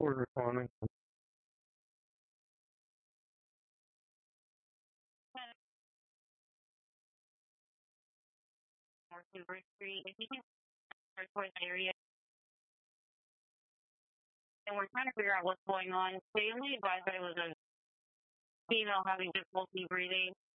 We're responding. North Silver Street. If you can search for the area, and we're trying to figure out what's going on. They only advised that it was a female having difficulty breathing.